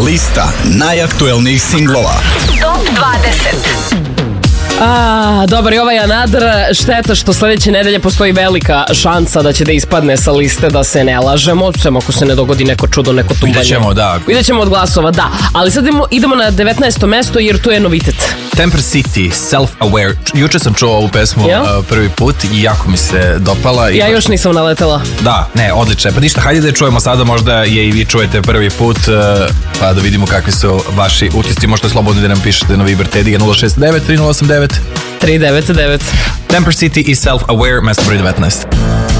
Lista najaktuelnijih singlova. Top 20. Dobar je ovaj Another. Šteta što sledeće nedelje postoji velika šansa da će da ispadne sa liste, da se ne lažemo, sem ako se ne dogodi neko čudo, neko tumbanje. Vidjet ćemo od glasova, da. Ali sad idemo na 19. mesto jer tu je novitet. Temper City, Self-Aware. Juče sam čuo ovu pesmu prvi put i jako mi se dopala. Ja još nisam naletela. Da, ne, odlično. Pa ništa, hajde da je čujemo sada, možda je i vi čujete prvi put, pa da vidimo kakvi su vaši utisci. Možete slobodno da nam pišete na Viber Tedija 069 3089 399. Temper City i Self-Aware, mesto broj 19.